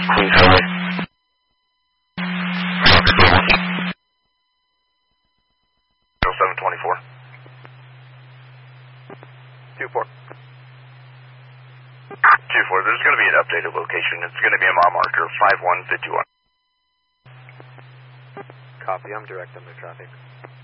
Queen Philly. 0724. 2-4. 2-4, there's going to be an updated location. It's going to be a mile marker, 5151. Copy, I'm direct under traffic.